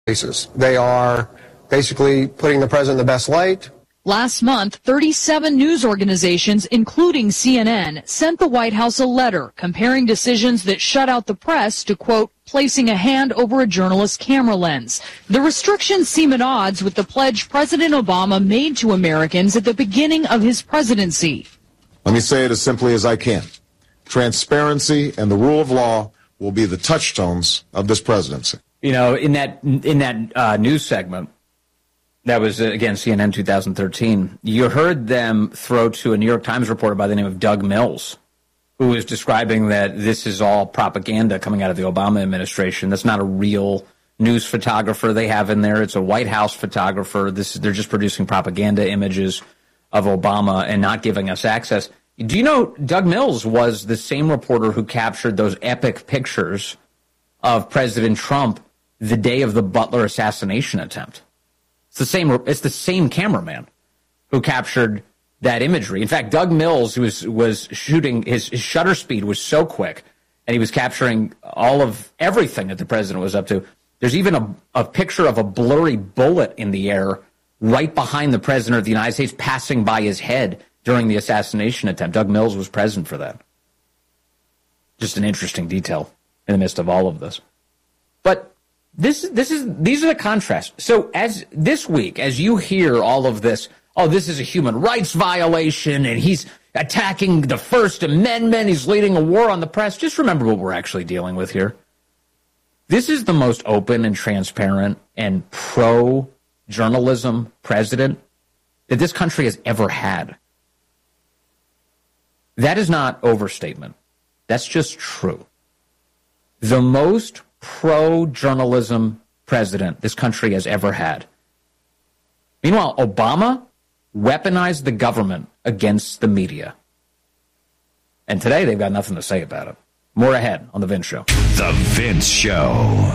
cases. They are basically putting the president in the best light. Last month, 37 news organizations, including CNN, sent the White House a letter comparing decisions that shut out the press to, quote, placing a hand over a journalist's camera lens. The restrictions seem at odds with the pledge President Obama made to Americans at the beginning of his presidency. Let me say it as simply as I can. Transparency and the rule of law will be the touchstones of this presidency. You know, in that news segment, that was, again, CNN 2013, you heard them throw to a New York Times reporter by the name of Doug Mills, who was describing that this is all propaganda coming out of the Obama administration. That's not a real news photographer they have in there. It's a White House photographer. They're just producing propaganda images of Obama and not giving us access. Do you know Doug Mills was the same reporter who captured those epic pictures of President Trump the day of the Butler assassination attempt? It's the same cameraman who captured that imagery. In fact, Doug Mills was shooting, his shutter speed was so quick, and he was capturing all of everything that the president was up to. There's even a picture of a blurry bullet in the air right behind the president of the United States passing by his head during the assassination attempt. Doug Mills was present for that. Just an interesting detail in the midst of all of this. But these are the contrasts. So as this week, as you hear all of this, oh, this is a human rights violation, and he's attacking the First Amendment, he's leading a war on the press, just remember what we're actually dealing with here. This is the most open and transparent and pro-journalism president that this country has ever had. That is not overstatement. That's just true. The most pro-journalism president this country has ever had. Meanwhile, Obama weaponized the government against the media. And today they've got nothing to say about it. More ahead on The Vince Show. The Vince Show.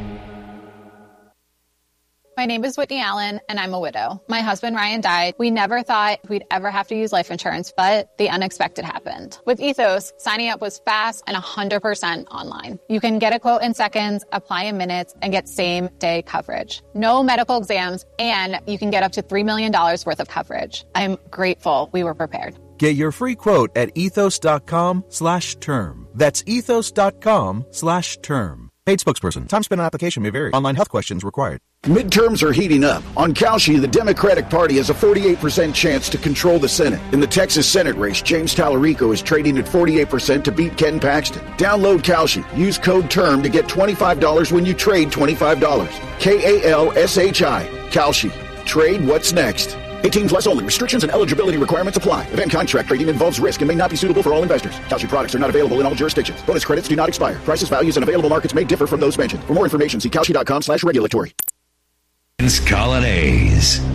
My name is Whitney Allen, and I'm a widow. My husband, Ryan, died. We never thought we'd ever have to use life insurance, but the unexpected happened. With Ethos, signing up was fast and 100% online. You can get a quote in seconds, apply in minutes, and get same-day coverage. No medical exams, and you can get up to $3 million worth of coverage. I'm grateful we were prepared. Get your free quote at ethos.com/term. That's ethos.com/term. Paid spokesperson. Time spent on application may vary. Online health questions required. Midterms are heating up. On Kalshi, the Democratic Party has a 48% chance to control the Senate. In the Texas Senate race, James Tallarico is trading at 48% to beat Ken Paxton. Download Kalshi. Use code TERM to get $25 when you trade $25. KALSHI. Kalshi. Trade what's next. 18 plus only. Restrictions and eligibility requirements apply. Event contract trading involves risk and may not be suitable for all investors. Kalshi products are not available in all jurisdictions. Bonus credits do not expire. Prices, values, and available markets may differ from those mentioned. For more information, see Kalshi.com/regulatory. Vince Colonnese.